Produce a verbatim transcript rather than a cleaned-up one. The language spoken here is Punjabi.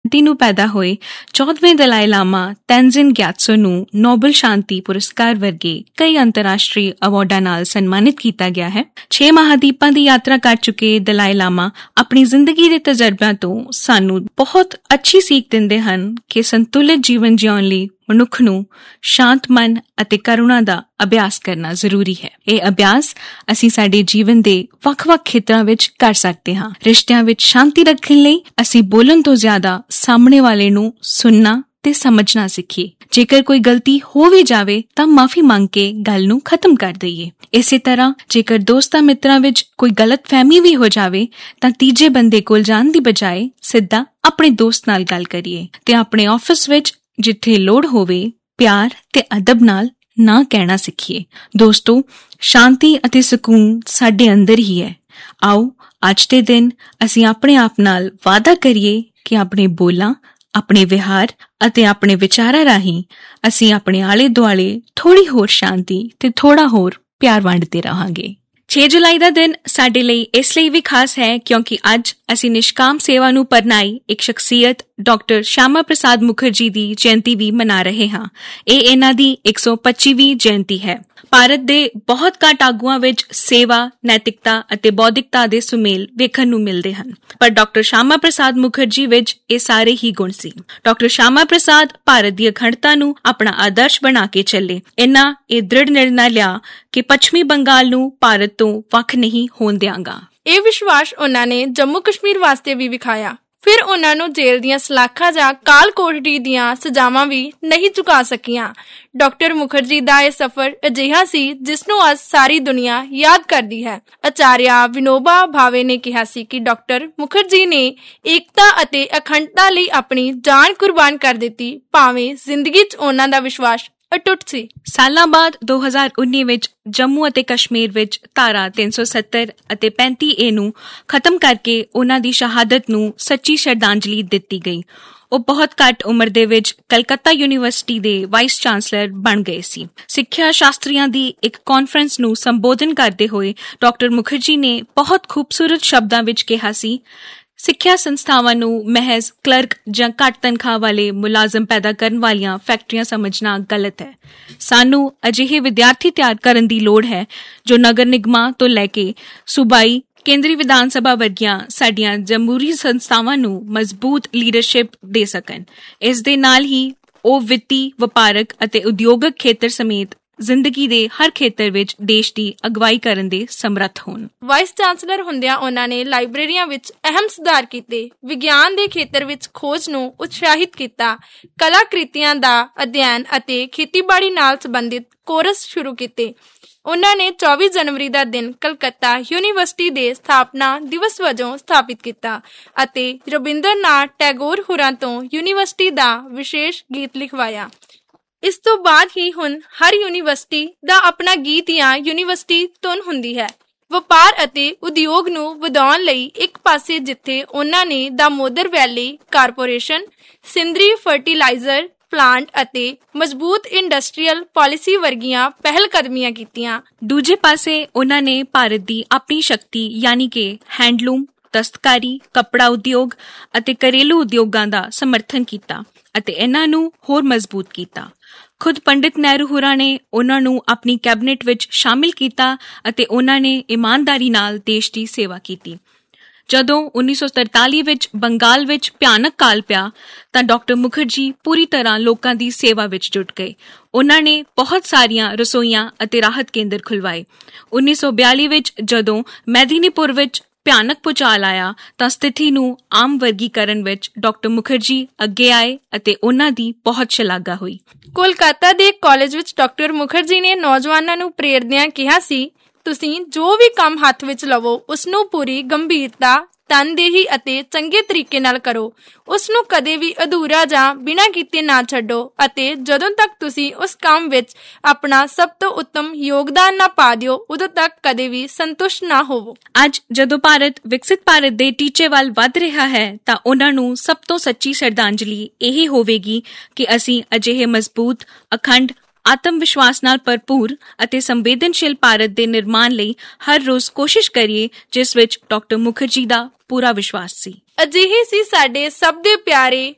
ਪੈਂਤੀ ਨੂੰ ਪੈਦਾ ਹੋਏ ਚੌਦਵੇਂ ਦਲਾਈ ਲਾਮਾ ਤੈਨਜ਼ਿਨ ਗਿਆਤਸੋ ਨੂੰ ਨੋਬਲ ਸ਼ਾਂਤੀ ਪੁਰਸਕਾਰ ਵਰਗੇ ਕਈ ਅੰਤਰਰਾਸ਼ਟਰੀ ਅਵਾਰਡਾਂ ਨਾਲ ਸਨਮਾਨਿਤ ਕੀਤਾ ਗਿਆ ਹੈ। ਛੇ ਮਹਾਦੀਪਾਂ ਦੀ ਯਾਤਰਾ ਕਰ ਚੁੱਕੇ ਦਲਾਈ ਲਾਮਾ ਆਪਣੀ ਜ਼ਿੰਦਗੀ ਦੇ ਤਜਰਬਿਆਂ ਤੋਂ ਸਾਨੂੰ ਬਹੁਤ ਅੱਛੀ ਸੀਖ ਦਿੰਦੇ ਹਨ ਕਿ ਸੰਤੁਲਿਤ ਜੀਵਨ ਜਿਉਣ ਲਈ ਮਨੁੱਖ ਨੂੰ ਸ਼ਾਂਤ ਮਨ ਅਤੇ ਕਰੁਣਾ ਦਾ ਅਭਿਆਸ ਕਰਨਾ ਜ਼ਰੂਰੀ ਹੈ। ਇਹ ਅਭਿਆਸ ਅਸੀਂ ਸਾਡੇ ਜੀਵਨ ਦੇ ਵੱਖ-ਵੱਖ ਖੇਤਰਾਂ ਵਿੱਚ ਕਰ ਸਕਦੇ ਹਾਂ। ਰਿਸ਼ਤਿਆਂ ਵਿੱਚ ਸ਼ਾਂਤੀ ਰੱਖਣ ਲਈ ਅਸੀਂ ਬੋਲਣ ਤੋਂ ਜ਼ਿਆਦਾ ਸਾਹਮਣੇ ਵਾਲੇ ਨੂੰ ਸੁਣਨਾ ਤੇ ਸਮਝਣਾ ਸਿੱਖੀਏ। ਜੇਕਰ ਕੋਈ ਗਲਤੀ ਹੋ ਵੀ ਜਾਵੇ ਤਾਂ ਮਾਫੀ ਮੰਗ ਕੇ ਗੱਲ ਨੂੰ ਖਤਮ ਕਰ ਦਈਏ। ਇਸੇ ਤਰ੍ਹਾਂ ਜੇਕਰ ਦੋਸਤਾਂ ਮਿੱਤਰਾਂ ਵਿੱਚ ਕੋਈ ਗਲਤ ਫਹਿਮੀ ਵੀ ਹੋ ਜਾਵੇ ਤਾਂ ਤੀਜੇ ਬੰਦੇ ਕੋਲ ਜਾਣ ਦੀ ਬਜਾਏ ਸਿੱਧਾ ਆਪਣੇ ਦੋਸਤ ਨਾਲ ਗੱਲ ਕਰੀਏ ਤੇ ਆਪਣੇ ਆਫਿਸ ਵਿੱਚ ਜਿੱਥੇ ਲੋੜ ਹੋਵੇ ਪਿਆਰ ਤੇ ਅਦਬ ਨਾਲ ਨਾ ਕਹਿਣਾ ਸਿੱਖੀਏ। ਦੋਸਤੋ, ਸ਼ਾਂਤੀ ਅਤੇ ਸਕੂਨ ਸਾਡੇ ਅੰਦਰ ਹੀ ਹੈ। ਆਓ ਅੱਜ ਦੇ ਦਿਨ ਅਸੀਂ ਆਪਣੇ ਆਪ ਨਾਲ ਵਾਅਦਾ ਕਰੀਏ ਕਿ ਆਪਣੇ ਬੋਲਾਂ, ਆਪਣੇ ਵਿਹਾਰ ਅਤੇ ਆਪਣੇ ਵਿਚਾਰਾਂ ਰਾਹੀਂ ਅਸੀਂ ਆਪਣੇ ਆਲੇ ਦੁਆਲੇ ਥੋੜ੍ਹੀ ਹੋਰ ਸ਼ਾਂਤੀ ਤੇ ਥੋੜ੍ਹਾ ਹੋਰ ਪਿਆਰ ਵੰਡਦੇ ਰਹਾਂਗੇ। ਛੇ ਜੁਲਾਈ ਦਾ ਦਿਨ ਸਾਡੇ ਲਈ ਇਸ ਲਈ ਵੀ ਖਾਸ ਹੈ ਕਿਉਂਕਿ ਅੱਜ ਅਸੀਂ ਨਿਸ਼ਕਾਮ ਸੇਵਾ ਨੂੰ ਪਰਨਾਈ ਇੱਕ ਸ਼ਖਸੀਅਤ ਡਾਕਟਰ ਸ਼ਿਆਮਾ ਪ੍ਰਸਾਦ ਮੁਖਰਜੀ ਦੀ ਜਯੰਤੀ ਵੀ ਮਨਾ ਰਹੇ ਹਾਂ। ਇਹ ਇਹਨਾਂ ਦੀ ਇੱਕ ਸੌ ਪੱਚੀਵੀਂ ਜਯੰਤੀ ਹੈ। ਭਾਰਤ ਦੇ ਬਹੁਤ ਘੱਟ ਆਗੂਆਂ ਵਿੱਚ ਸੇਵਾ, ਨੈਤਿਕਤਾ ਅਤੇ ਬੌਧਿਕਤਾ ਦੇ ਸੁਮੇਲ ਵੇਖਣ ਨੂੰ ਮਿਲਦੇ ਹਨ, ਪਰ ਡਾਕਟਰ ਸ਼ਿਆਮਾ ਪ੍ਰਸਾਦ ਮੁਖਰਜੀ ਵਿੱਚ ਇਹ ਸਾਰੇ ਹੀ ਗੁਣ ਸੀ। ਡਾਕਟਰ ਸ਼ਿਆਮਾ ਪ੍ਰਸਾਦ ਭਾਰਤ ਦੀ ਅਖੰਡਤਾ ਨੂੰ ਆਪਣਾ ਆਦਰਸ਼ ਬਣਾ ਕੇ ਚੱਲੇ। ਇਹਨਾਂ ਇਹ ਦ੍ਰਿੜ ਨਿਰਣਾ ਲਿਆ ਕਿ ਪੱਛਮੀ ਬੰਗਾਲ ਨੂੰ ਭਾਰਤ ਤੋਂ ਵੱਖ ਨਹੀਂ ਹੋਣ ਦਿਆਂਗਾ। ਇਹ ਵਿਸ਼ਵਾਸ ਉਹਨਾਂ ਨੇ ਜੰਮੂ ਕਸ਼ਮੀਰ ਵਾਸਤੇ ਵੀ ਵਿਖਾਇਆ। ਫਿਰ ਉਹਨਾਂ ਨੂੰ ਜੇਲ੍ਹ ਦੀਆਂ ਸਲਾਖਾਂ ਜਾਂ ਕਾਲ ਕੋਠੜੀ ਦੀਆਂ ਸਜ਼ਾਵਾਂ ਵੀ ਨਹੀਂ ਚੁਕਾ ਸਕੀਆਂ। ਡਾਕਟਰ ਮੁਖਰਜੀ ਦਾ ਇਹ ਸਫ਼ਰ ਅਜਿਹਾ ਸੀ ਜਿਸ ਨੂੰ ਅੱਜ ਸਾਰੀ ਦੁਨੀਆ ਯਾਦ ਕਰਦੀ ਹੈ। ਆਚਾਰਿਆ ਵਿਨੋਬਾ ਭਾਵੇ ਨੇ ਕਿਹਾ ਸੀ ਕਿ ਡਾਕਟਰ ਮੁਖਰਜੀ ਨੇ ਏਕਤਾ ਅਤੇ ਅਖੰਡਤਾ ਲਈ ਆਪਣੀ ਜਾਨ ਕੁਰਬਾਨ ਕਰ ਦਿੱਤੀ, ਭਾਵੇਂ ਜ਼ਿੰਦਗੀ 'ਚ ਉਹਨਾਂ ਦਾ ਵਿਸ਼ਵਾਸ ਅਟੁੱਟ ਸੀ। ਸਾਲਾਂ ਬਾਅਦ ਦੋ ਹਜ਼ਾਰ ਉੱਨੀ ਵਿੱਚ ਜੰਮੂ ਅਤੇ ਕਸ਼ਮੀਰ ਵਿੱਚ ਧਾਰਾ ਤਿੰਨ ਸੌ ਸੱਤਰ ਅਤੇ ਪੈਂਤੀ ਏ ਨੂੰ ਖਤਮ ਕਰਕੇ ਉਹਨਾਂ ਦੀ ਸ਼ਹਾਦਤ ਨੂੰ ਸੱਚੀ ਸ਼ਰਧਾਂਜਲੀ ਦਿੱਤੀ ਗਈ। ਉਹ ਬਹੁਤ ਘੱਟ ਉਮਰ ਦੇ ਵਿੱਚ ਕਲਕੱਤਾ ਯੂਨੀਵਰਸਿਟੀ ਦੇ ਵਾਈਸ ਚਾਂਸਲਰ ਬਣ ਗਏ ਸੀ। ਸਿੱਖਿਆ ਸ਼ਾਸਤਰੀਆਂ ਦੀ ਇੱਕ ਕਾਨਫਰੰਸ ਨੂੰ ਸੰਬੋਧਨ ਕਰਦੇ ਹੋਏ ਡਾਕਟਰ ਮੁਖਰਜੀ ਨੇ ਬਹੁਤ ਖੂਬਸੂਰਤ ਸ਼ਬਦਾਂ ਵਿੱਚ ਕਿਹਾ ਸੀ, ਸਿੱਖਿਆ ਸੰਸਥਾਵਾਂ ਨੂੰ ਮਹਿਜ਼ ਕਲਰਕ ਜਾਂ ਘੱਟ ਤਨਖਾਹ ਵਾਲੇ ਮੁਲਾਜ਼ਮ ਪੈਦਾ ਕਰਨ ਵਾਲੀਆਂ ਫੈਕਟਰੀਆਂ ਸਮਝਣਾ ਗਲਤ ਹੈ। ਸਾਨੂੰ ਅਜਿਹੇ ਵਿਦਿਆਰਥੀ ਤਿਆਰ ਕਰਨ ਦੀ ਲੋੜ ਹੈ ਜੋ ਨਗਰ ਨਿਗਮਾਂ ਤੋਂ ਲੈ ਕੇ ਸੂਬਾਈ, ਕੇਂਦਰੀ ਵਿਧਾਨ ਸਭਾ ਵਰਗੀਆਂ ਸਾਡੀਆਂ ਜਮਹੂਰੀ ਸੰਸਥਾਵਾਂ ਨੂੰ ਮਜ਼ਬੂਤ ਲੀਡਰਸ਼ਿਪ ਦੇ ਸਕਣ। ਇਸ ਦੇ ਨਾਲ ਹੀ ਉਹ ਵਿੱਤੀ, ਵਪਾਰਕ ਅਤੇ ਉਦਯੋਗਿਕ ਖੇਤਰ ਸਮੇਤ ਜ਼ਿੰਦਗੀ ਦੇ ਹਰ ਖੇਤਰ ਵਿੱਚ ਦੇਸ਼ ਦੀ ਅਗਵਾਈ ਕਰਨ ਦੇ ਸਮਰੱਥ ਹੋਣ। ਵਾਈਸ ਚਾਂਸਲਰ ਹੁੰਦਿਆਂ ਉਹਨਾਂ ਨੇ ਲਾਇਬ੍ਰੇਰੀਆਂ ਵਿੱਚ ਅਹਿਮ ਸੁਧਾਰ ਕੀਤੇ, ਵਿਗਿਆਨ ਦੇ ਖੇਤਰ ਵਿੱਚ ਖੋਜ ਨੂੰ ਉਤਸ਼ਾਹਿਤ ਕੀਤਾ, ਕਲਾਕ੍ਰਿਤੀਆਂ ਦਾ ਅਧਿਐਨ ਅਤੇ ਖੇਤੀਬਾੜੀ ਨਾਲ ਸੰਬੰਧਿਤ ਕੋਰਸ ਸ਼ੁਰੂ ਕੀਤੇ। ਉਹਨਾਂ ਨੇ ਚੌਵੀ ਜਨਵਰੀ ਦਾ ਦਿਨ ਕਲਕੱਤਾ ਯੂਨੀਵਰਸਿਟੀ ਦੇ ਸਥਾਪਨਾ ਦਿਵਸ ਵਜੋਂ ਸਥਾਪਿਤ ਕੀਤਾ ਅਤੇ ਰਵਿੰਦਰ ਨਾਥ ਟੈਗੋਰ ਹੋਰਾਂ ਤੋਂ ਯੂਨੀਵਰਸਿਟੀ ਦਾ ਵਿਸ਼ੇਸ਼ ਗੀਤ ਲਿਖਵਾਇਆ। ਇਸ ਤੋਂ ਬਾਅਦ ਹੀ ਹੁਣ ਹਰ ਯੂਨੀਵਰਸਿਟੀ ਦਾ ਆਪਣਾ ਗੀਤ ਜਾਂ ਯੂਨੀਵਰਸਿਟੀ ਧੁਨ ਹੁੰਦੀ ਹੈ। ਵਪਾਰ ਅਤੇ ਉਦਯੋਗ ਨੂੰ ਵਧਾਉਣ ਲਈ ਇੱਕ ਪਾਸੇ ਜਿੱਥੇ ਉਹਨਾਂ ਨੇ ਦਾਮੋਦਰ ਵੈਲੀ ਕਾਰਪੋਰੇਸ਼ਨ, ਸਿੰਦਰੀ ਫਰਟੀਲਾਈਜ਼ਰ ਪਲਾਂਟ ਅਤੇ ਮਜ਼ਬੂਤ ਇੰਡਸਟਰੀਅਲ ਪਾਲਿਸੀ ਵਰਗੀਆਂ ਪਹਿਲ ਕਦਮੀਆਂ ਕੀਤੀਆਂ, ਦੂਜੇ ਪਾਸੇ ਉਹਨਾਂ ਨੇ ਭਾਰਤ ਦੀ ਆਪਣੀ ਸ਼ਕਤੀ ਯਾਨੀ ਕਿ ਹੈਂਡਲੂਮ, ਦਸਤਕਾਰੀ, ਕੱਪੜਾ ਉਦਯੋਗ ਅਤੇ ਘਰੇਲੂ ਉਦਯੋਗਾਂ ਦਾ ਸਮਰਥਨ ਕੀਤਾ ਅਤੇ ਇਹਨਾਂ ਨੂੰ ਹੋਰ ਮਜ਼ਬੂਤ ਕੀਤਾ। ਖੁਦ ਪੰਡਿਤ ਨਹਿਰੂ ਹੋਰਾਂ ਨੇ ਉਹਨਾਂ ਨੂੰ ਆਪਣੀ ਕੈਬਨਿਟ ਵਿੱਚ ਸ਼ਾਮਿਲ ਕੀਤਾ ਅਤੇ ਉਹਨਾਂ ਨੇ ਇਮਾਨਦਾਰੀ ਨਾਲ ਦੇਸ਼ ਦੀ ਸੇਵਾ ਕੀਤੀ। ਜਦੋਂ ਉੱਨੀ ਸੌ ਤਰਤਾਲੀ ਵਿੱਚ ਬੰਗਾਲ ਵਿੱਚ ਭਿਆਨਕ ਕਾਲ ਪਿਆ ਤਾਂ ਡਾਕਟਰ ਮੁਖਰਜੀ ਪੂਰੀ ਤਰ੍ਹਾਂ ਲੋਕਾਂ ਦੀ ਸੇਵਾ ਵਿੱਚ ਜੁਟ ਗਏ। ਉਹਨਾਂ ਨੇ ਬਹੁਤ ਸਾਰੀਆਂ ਰਸੋਈਆਂ ਅਤੇ ਰਾਹਤ ਕੇਂਦਰ ਖੁਲਵਾਏ। ਉੱਨੀ ਸੌ ਬਿਆਲੀ ਵਿੱਚ ਜਦੋਂ ਮੈਦੀਨੀਪੁਰ ਵਿੱਚ ਭਿਆਨਕ ਭੂਚਾਲ ਆਇਆ ਤਾਂ ਸਥਿਤੀ ਨੂੰ ਆਮ ਵਰਗੀਕਰਨ ਵਿੱਚ ਡਾਕਟਰ ਮੁਖਰਜੀ ਅੱਗੇ ਆਏ ਅਤੇ ਉਹਨਾਂ ਦੀ ਬਹੁਤ ਸ਼ਲਾਘਾ ਹੋਈ। ਕੋਲਕਾਤਾ ਦੇ ਕਾਲਜ ਵਿੱਚ ਡਾਕਟਰ ਮੁਖਰਜੀ ਨੇ ਨੌਜਵਾਨਾਂ ਨੂੰ ਪ੍ਰੇਰਦਿਆਂ ਕਿਹਾ ਸੀ, ਤੁਸੀਂ ਜੋ ਵੀ ਕੰਮ ਹੱਥ ਵਿੱਚ ਲਵੋ ਉਸਨੂੰ ਪੂਰੀ ਗੰਭੀਰਤਾ, ਤਨਦੇਹੀ ਅਤੇ ਚੰਗੇ ਤਰੀਕੇ ਨਾਲ ਕਰੋ। ਉਸਨੂੰ ਕਦੇ ਵੀ ਅਧੂਰਾ ਜਾਂ ਬਿਨਾਂ ਕੀਤੇ ਨਾ ਛੱਡੋ ਅਤੇ ਜਦੋਂ ਤੱਕ ਤੁਸੀਂ ਉਸ ਕੰਮ ਵਿੱਚ ਆਪਣਾ ਸਭ ਤੋਂ ਉੱਤਮ ਯੋਗਦਾਨ ਨਾ ਪਾ ਦਿਓ, ਉਦੋਂ ਤੱਕ ਕਦੇ ਵੀ ਸੰਤੁਸ਼ਟ ਨਾ ਹੋਵੋ। ਅੱਜ ਜਦੋਂ ਭਾਰਤ ਵਿਕਸਿਤ ਭਾਰਤ ਦੇ ਟੀਚੇ ਵੱਲ ਵੱਧ ਰਿਹਾ ਹੈ ਤਾਂ ਉਹਨਾਂ ਨੂੰ ਸਭ ਤੋਂ ਸੱਚੀ ਸ਼ਰਧਾਂਜਲੀ ਇਹੀ ਹੋਵੇਗੀ ਕਿ ਅਸੀਂ ਅਜਿਹੇ ਮਜ਼ਬੂਤ, ਅਖੰਡ, ਆਤਮ ਵਿਸ਼ਵਾਸ ਨਾਲ ਭਰਪੂਰ ਅਤੇ ਸੰਵੇਦਨਸ਼ੀਲ ਭਾਰਤ ਦੇ ਨਿਰਮਾਣ ਲਈ ਹਰ ਰੋਜ਼ ਕੋਸ਼ਿਸ਼ ਕਰੀਏ ਜਿਸ ਵਿੱਚ ਡਾਕਟਰ ਮੁਖਰਜੀ ਦਾ ਪੂਰਾ ਵਿਸ਼ਵਾਸ ਸੀ। ਅਜਿਹੇ ਸੀ ਸਾਡੇ ਸਭ ਦੇ ਪਿਆਰੇ